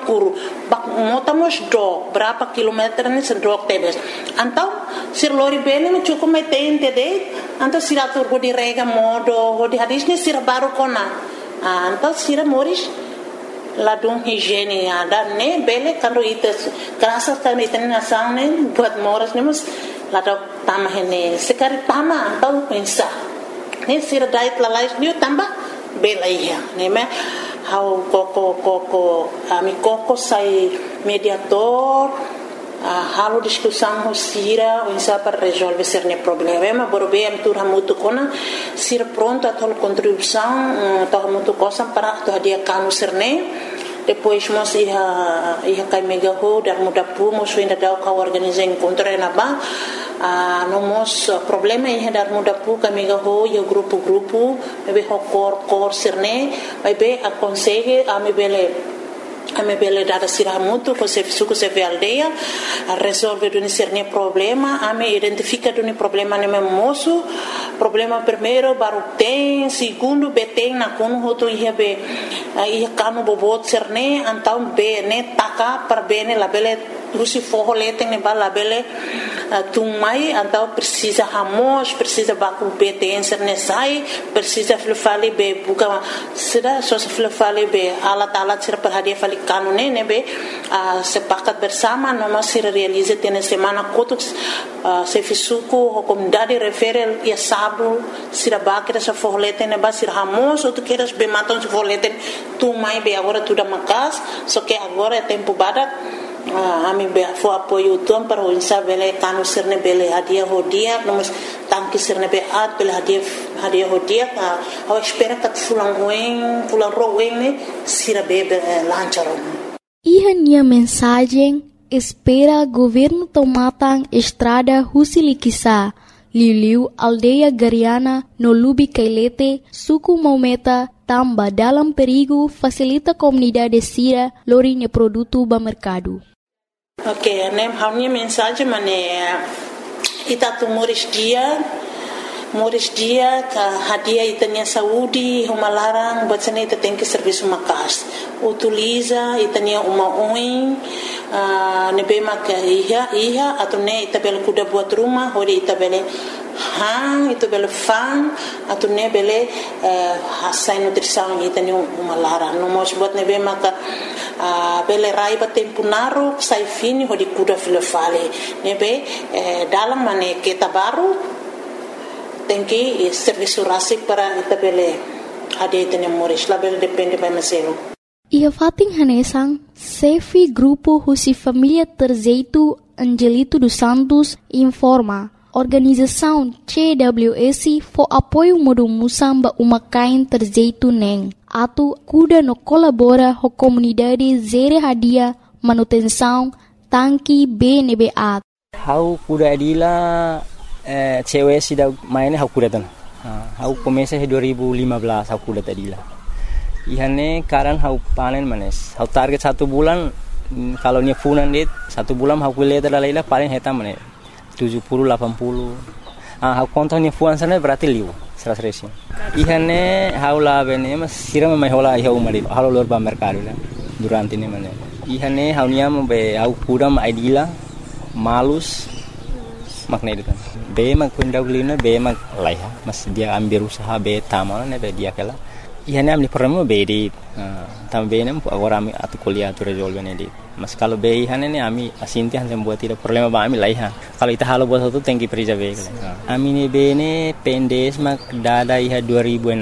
kuru bak motamos do berapa kilometer ni sendok tebes antau sir lori bene no cukup metente de antau siratur go di rega modo go di hadis ni sir baru kona antau sir moris ladung higiene ada ne bele kando ites kerasa kan iten nasane buat moras ni mus ladok tamah ini sekali tamah antau pensa ni sir dait lalais ni tambah bela iya ni me how koko ami koko sai mediator halo discussão sira insa para resolver cerne problema borbe am tur hamutu kona sir pronto a tol contribuição to hamutu cosa para to dia kanu cerne depois mos ia kai mega ho dar muda pu mos ainda dau ka organizar encontro na ba no mos problema ia dar muda pu ka mega ho ia grupo be ho cor cerne vai be aconselhe a me bele dada siramutu ko se suku se ve aldeia a resolver duni cerne problema a me identifica duni problema ne moço problema primeiro baru tem segundo beteng na kono hoto ia be ia kanu bobot cerne antau be ne taka per bene la bele rusi forro leteng ne bala bele tumai antau precisa hamos precisa baku beteng cerne sai precisa flefali be buka sida so flefali be alat sir per hadia fali kanune nebe sepakat bersama noma sir realize tene semana kotuk se fisuku o comunidade refere ia sabu sira bakira sa forlete ne ba sir hamos ou tu queres be maton se forlete tu mai be agora tu da makas so que agora é tempo badak ami be fo apoio tom para o insa bele kanu sirne bele hadia hodia nomos tanki sirne be at bele hadia hodia ao espera que fulan roen ne sira be lancharon Minha mensagem espera governo tomatang estrada Husilikisa Liliu aldeia Gariana no Lubi Kailete suku Maumeta tamba dalam perigo facilita comunidade sira lorinya produto ba mercado. Ok, né? A minha mensagem é itatu Moris dia ka hadia itanya saúde uma larang batsane ita tem que serviço makas utiliza itanya uma oin nebema ka iha atune ita bel kuda buat rumah hori ita bele hang ita bele fan atune bele hasai nutrição itanya uma larang no mos buat nebema ka bele raiba tempo naru sai fini hori kuda filofale nebe dalam mane kita baru tem que serviço rasik para itabele ade tene moris label depende by maselo ia fating hanesang sefi grupo husi família Terzeito Angelito dos Santos informa organização CWS for apoio modo musamba umakain Terzeito neng atu kuda no colabora ho comunidade zere hadia manutenção tanki BNBA how kuda adila cewek sudah mainnya aku datang. Aku komesa 2015 aku datang dila. Ihane karan aku panen manes. Aku target 1 bulan kalau nya funan dit 1 bulan aku lihat dalailah paling heta manes 70 80. Aku kontak nya fuan sana berarti liu 100. Ihane aku lah bene mas siram mai hola iha umari. Halo lor ba mercado lah durante ini manes. Ihane aku nya be aku kuda ma idila malus makna itu kan. Be mag kundaulina be mag laiha mas dia ambil usaha be tamal ne be dia kala ihane amni problema be di tam be nem agora ami atu kuliah tu resolve ne di mas kalau be ihane ne ami asinti han buat tidak problema ba ami laiha kalau ita halo buat satu tengki perija be ami ne be ne pendes mag dada iha 2016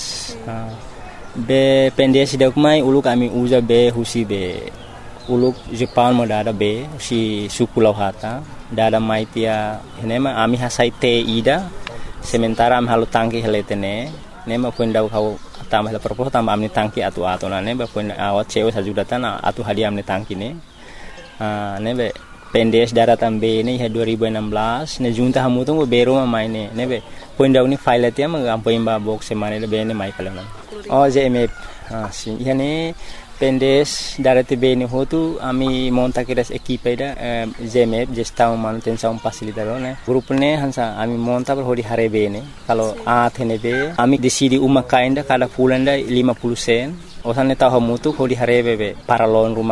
be pendes dak mai uluk ami uza be husi be uluk Jepang mo dada be si sukulau hata dada maitia nema ami hasai te ida sementara am halu tangki heletene nema pundau kau tambah la propos tambah amni tangki atu na neba pun awat cewe sajudatan atu hadiah amni tangki ne nebe pendes dara tambe ne 2016 ne junta hamu tu bero ma maine nebe pundau ni file tia magampo imba box semane le bene mai kalana jmf si yani pendes darati bene hotu ami monta kiras equipe da GMF gestão manutenção facilitador né grupo ne hansa ami monta per hodi hare bene kalau athene be ami decidi uma kainda kada fulanda 50 sen osane tahu mutu hodi hare be para loan rumah